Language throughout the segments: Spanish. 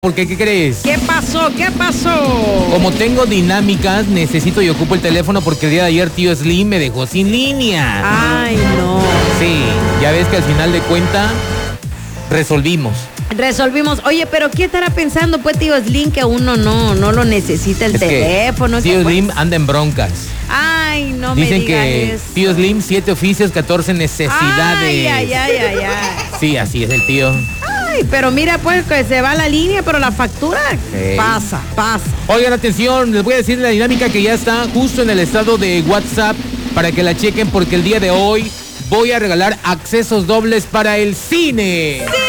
Porque, ¿qué crees? ¿Qué pasó? ¿Qué pasó? Como tengo dinámicas, necesito y ocupo el teléfono porque el día de ayer tío Slim me dejó sin línea. Ay, no. Sí, ya ves que al final de cuenta resolvimos. Oye, pero ¿qué estará pensando pues tío Slim que uno no lo necesita el teléfono? Tío Slim anda en broncas. Ay, no me Dicen digas que eso. tío Slim, 7 oficios, 14 necesidades. Ay. Sí, así es el tío. Ay, pero mira pues que se va la línea, pero la factura pasa. Oigan, atención, les voy a decir la dinámica que ya está justo en el estado de WhatsApp para que la chequen porque el día de hoy voy a regalar accesos dobles para el cine. ¡Sí!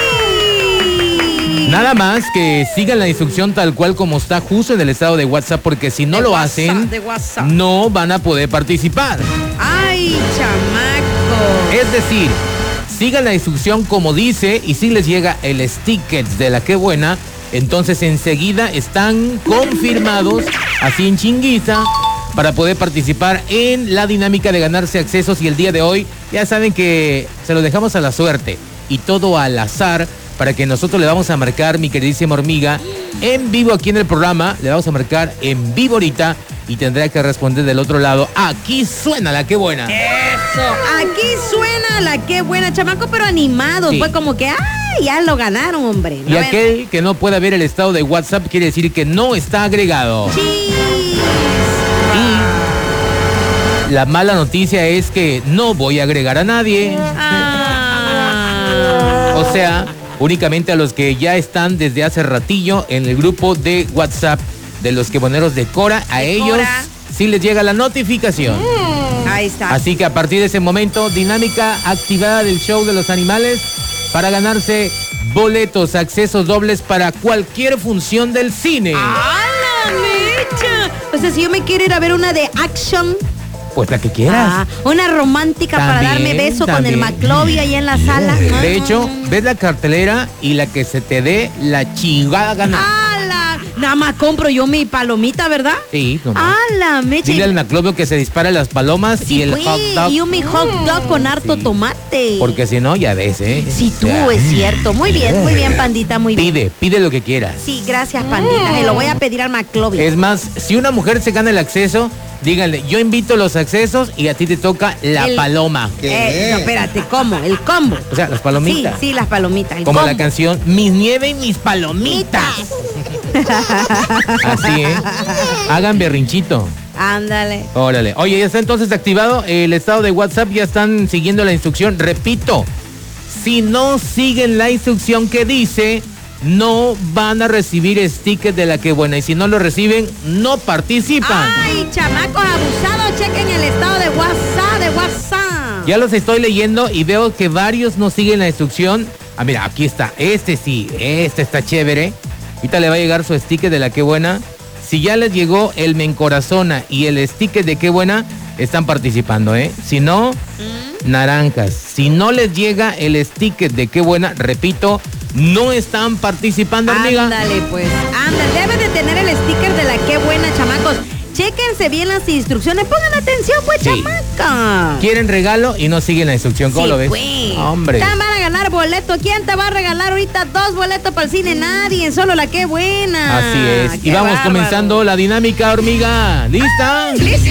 Nada más que sigan la instrucción tal cual como está justo en el estado de WhatsApp porque si no lo hacen, no van a poder participar. Ay, chamaco. Es decir, sigan la instrucción como dice y si les llega el sticker de la Qué Buena, entonces enseguida están confirmados, así en chinguiza, para poder participar en la dinámica de ganarse accesos. Y el día de hoy ya saben que se lo dejamos a la suerte y todo al azar para que nosotros le vamos a marcar, mi queridísima hormiga, en vivo aquí en el programa, le vamos a marcar en vivo ahorita y tendrá que responder del otro lado. Aquí suena la Qué Buena. Eso, aquí suena la Qué Buena, chamaco, pero animados. Sí. Fue como que, ya lo ganaron, hombre. Y aquel que no pueda ver el estado de WhatsApp quiere decir que no está agregado. Chis. Y la mala noticia es que no voy a agregar a nadie. O sea, únicamente a los que ya están desde hace ratillo en el grupo de WhatsApp de los queboneros de Cora, a ellos sí les llega la notificación. Ahí está. Así que a partir de ese momento, dinámica activada del show de los animales para ganarse boletos, accesos dobles para cualquier función del cine. ¡A la mecha! O sea, si yo me quiero ir a ver una de action. Pues la que quieras. Una romántica para darme beso con el McLovey ahí en la sala. De hecho, ves la cartelera y la que se te dé la chingada gana. ¡Hala! Nada más compro yo mi palomita, ¿verdad? Sí, no. ¡Hala, mecha! Dile al McLovey que se dispara las palomas y el hot dog. Y un mi hot dog con harto tomate. Porque si no, ya ves, ¿eh? Sí, tú, es cierto. Muy bien, pandita, muy bien. Pide lo que quieras. Sí, gracias, pandita. Se lo voy a pedir al McLovey. Es más, si una mujer se gana el acceso, díganle, yo invito los accesos y a ti te toca la paloma. No, espérate, ¿cómo? El combo. O sea, las palomitas. Sí, las palomitas. Como la canción, mis nieve y mis palomitas. Así, ¿eh? Hagan berrinchito. Ándale. Órale. Oye, ya está entonces activado el estado de WhatsApp, ya están siguiendo la instrucción. Repito, si no siguen la instrucción que dice, no van a recibir stickers de la Qué Buena. Y si no lo reciben, no participan. Ay, chamacos abusados, chequen el estado de WhatsApp. Ya los estoy leyendo y veo que varios no siguen la instrucción. Ah, mira, aquí está. Este está chévere. Ahorita le va a llegar su sticker de la Qué Buena. Si ya les llegó el me encorazona y el sticker de Qué Buena, están participando, ¿eh? Si no, naranjas. Si no les llega el sticker de Qué Buena, repito, no están participando, amiga. Ándale, pues. Ándale, debe de tener el sticker de la Qué Buena, chamacos. Chéquense bien las instrucciones. Pongan atención, pues, chamaca. Quieren regalo y no siguen la instrucción. ¿Cómo lo ves? Pues. Hombre. Te van a ganar boletos. ¿Quién te va a regalar ahorita 2 boletos para el cine? Nadie. Solo la Qué Buena. Así es. Y vamos bárbaro. comenzando la dinámica, hormiga. ¿Lista? ¡Lista!